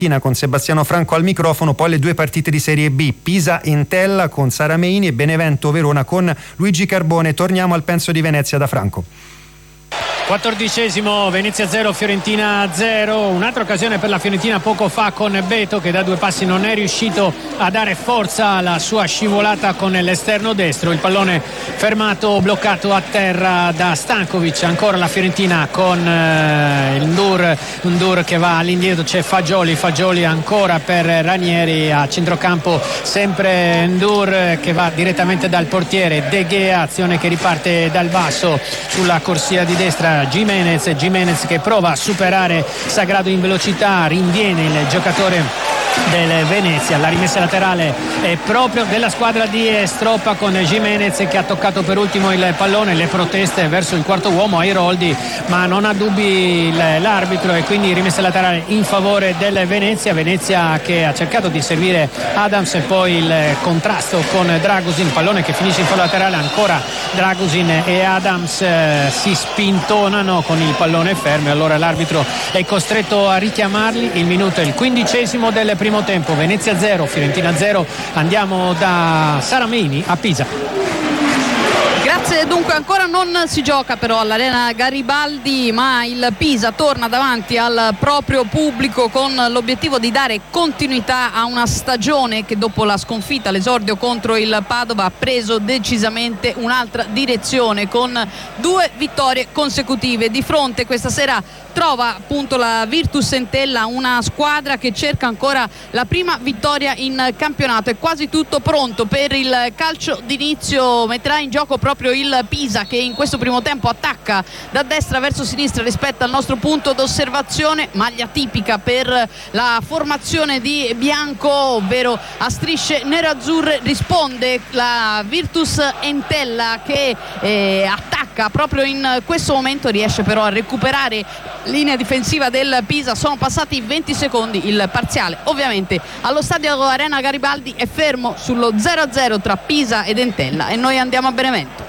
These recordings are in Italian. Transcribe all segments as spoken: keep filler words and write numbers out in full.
con Sebastiano Franco al microfono. Poi le due partite di Serie B, Pisa-Entella con Sara Meini e Benevento-Verona con Luigi Carbone. Torniamo al Penso di Venezia da Franco. quattordicesimo, Venezia zero, Fiorentina zero. Un'altra occasione per la Fiorentina poco fa con Beto, che da due passi non è riuscito a dare forza alla sua scivolata con l'esterno destro. Il pallone fermato, bloccato a terra da Stankovic. Ancora la Fiorentina con eh, il Ndur, Ndur che va all'indietro. C'è Fagioli, Fagioli ancora per Ranieri a centrocampo, sempre Ndur che va direttamente dal portiere. De Gea, azione che riparte dal basso sulla corsia di destra. Gimenez, Gimenez che prova a superare Sagrado in velocità, rinviene il giocatore del Venezia. La rimessa laterale è proprio della squadra di Stroppa, con Gimenez che ha toccato per ultimo il pallone. Le proteste verso il quarto uomo, Airoldi, ma non ha dubbi l'arbitro, e quindi rimessa laterale in favore del Venezia. Venezia che ha cercato di servire Adams, e poi il contrasto con Dragusin, pallone che finisce in fallo laterale. Ancora Dragusin e Adams eh, si spintonano con il pallone fermo, e allora l'arbitro è costretto a richiamarli. Il minuto è il quindicesimo del primo tempo. Venezia zero, Fiorentina zero. Andiamo da Sara Meini a Pisa. Grazie. Dunque ancora non si gioca però all'Arena Garibaldi, ma il Pisa torna davanti al proprio pubblico con l'obiettivo di dare continuità a una stagione che dopo la sconfitta, l'esordio contro il Padova, ha preso decisamente un'altra direzione, con due vittorie consecutive. Di fronte questa sera trova appunto la Virtus Entella, una squadra che cerca ancora la prima vittoria in campionato. È quasi tutto pronto per il calcio d'inizio, metterà in gioco proprio il Pisa, che in questo primo tempo attacca da destra verso sinistra rispetto al nostro punto d'osservazione. Maglia tipica per la formazione di bianco, ovvero a strisce nerazzurre. Risponde la Virtus Entella che eh, attacca proprio in questo momento, riesce però a recuperare linea difensiva del Pisa. Sono passati venti secondi, il parziale ovviamente allo stadio Arena Garibaldi è fermo sullo zero a zero tra Pisa ed Entella, e noi andiamo a Benevento.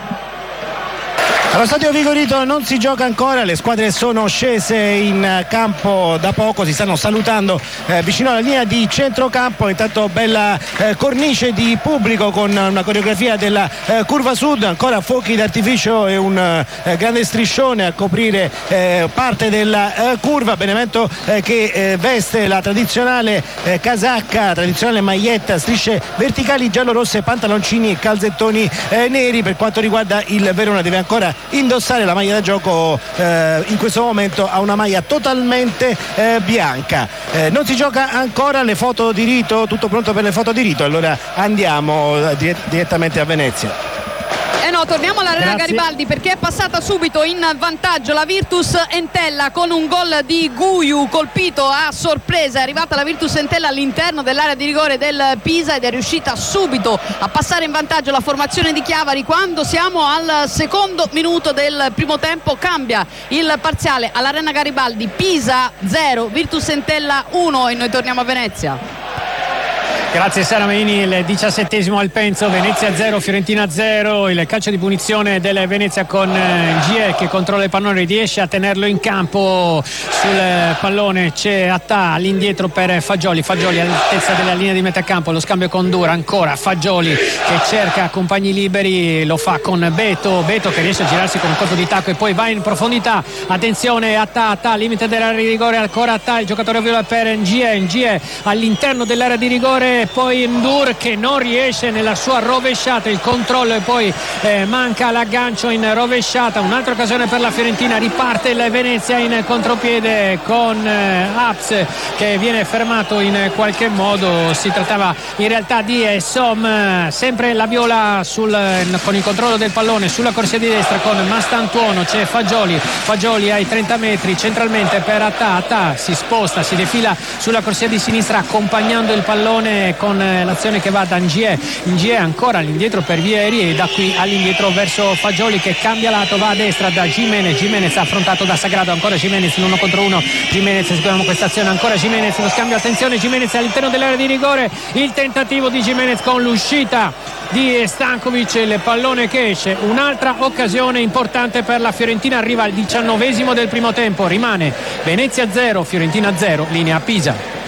Allo stadio Vigorito non si gioca ancora, le squadre sono scese in campo da poco, si stanno salutando eh, vicino alla linea di centrocampo. Intanto bella eh, cornice di pubblico con una coreografia della eh, curva sud, ancora fuochi d'artificio e un eh, grande striscione a coprire eh, parte della eh, curva. Benevento eh, che eh, veste la tradizionale eh, casacca, tradizionale maglietta, strisce verticali giallo-rosse, pantaloncini e calzettoni eh, neri. Per quanto riguarda il Verona, deve ancora indossare la maglia da gioco, eh, in questo momento ha una maglia totalmente eh, bianca. Eh, non si gioca ancora, le foto di rito, tutto pronto per le foto di rito, allora andiamo eh, direttamente a Venezia. Eh no, torniamo all'Arena Garibaldi, perché è passata subito in vantaggio la Virtus Entella con un gol di Guiu colpito a sorpresa. È arrivata la Virtus Entella all'interno dell'area di rigore del Pisa ed è riuscita subito a passare in vantaggio la formazione di Chiavari. Quando siamo al secondo minuto del primo tempo cambia il parziale all'Arena Garibaldi: Pisa zero, Virtus Entella uno, e noi torniamo a Venezia. Grazie Sara Meini. Il diciassettesimo al Penso, Venezia zero, Fiorentina zero. Il calcio di punizione del Venezia con Gie che controlla il pallone, riesce a tenerlo in campo. Sul pallone c'è Attà all'indietro per Fagioli, Fagioli all'altezza della linea di metà campo, lo scambio con Dura, ancora Fagioli che cerca compagni liberi, lo fa con Beto, Beto che riesce a girarsi con un colpo di tacco e poi va in profondità. Attenzione, Attà, Attà, limite dell'area di rigore, ancora Attà, il giocatore viola per Ngie, Ngie all'interno dell'area di rigore, poi Ndur che non riesce nella sua rovesciata, il controllo e poi eh, manca l'aggancio in rovesciata. Un'altra occasione per la Fiorentina, riparte il Venezia in contropiede con eh, Aps che viene fermato in qualche modo. Si trattava in realtà di Som, sempre la viola sul, con il controllo del pallone sulla corsia di destra con Mastantuono. C'è Fagioli, Fagioli ai trenta metri centralmente per Attà, Attà si sposta, si defila sulla corsia di sinistra accompagnando il pallone con l'azione che va da Ngie, Ngie ancora all'indietro per Vieri e da qui all'indietro verso Fagioli che cambia lato, va a destra da Gimenez, Gimenez affrontato da Sagrado, ancora Gimenez in uno contro uno, Gimenez, seguiamo questa azione, ancora Gimenez, lo scambio, attenzione Gimenez all'interno dell'area di rigore, il tentativo di Gimenez con l'uscita di Stankovic, il pallone che esce. Un'altra occasione importante per la Fiorentina, arriva al diciannovesimo del primo tempo, rimane Venezia zero, Fiorentina zero, linea Pisa.